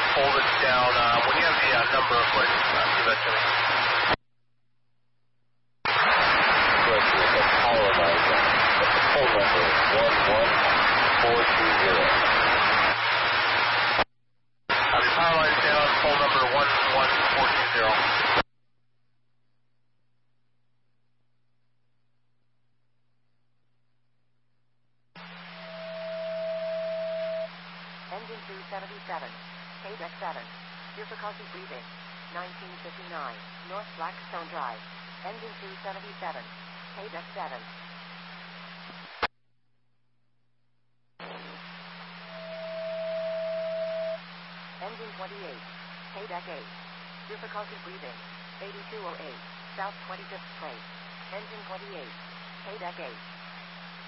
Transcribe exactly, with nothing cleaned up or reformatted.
hold it down. Uh, when you have the uh, number of foot, uh, give that to me. Correct, the power line down. But the phone number is one one four two zero. Uh, the power line is down, pole number one one four two zero. Engine two seventy-seven, K D E C seven, difficulty breathing, nineteen fifty-nine, North Blackstone Drive, engine two seventy-seven, K D E C seven. Engine twenty-eight, K D E C eight, difficulty breathing, eighty-two oh eight, South twenty-fifth Place, engine twenty-eight, K D E C eight.